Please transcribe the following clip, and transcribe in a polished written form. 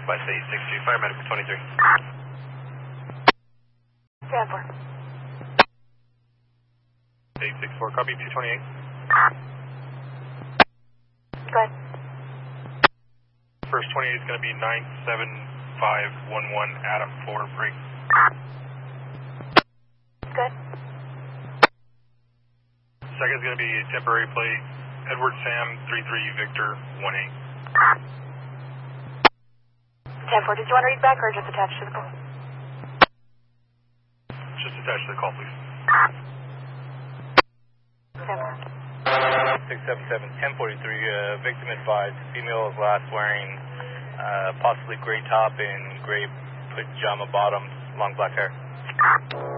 Class 862, Fire Medical 23. 10-4. 864, copy 228. Go ahead. First 28 is going to be 97511 Adam 4 break. Good. Second is going to be temporary plate Edward Sam 33 Victor 18. 10-4, did you want to read back or just attach to the call? Just attach to the call, please. 10-4. 677 1043, victim advised, female is last wearing possibly gray top and gray pajama bottoms, long black hair.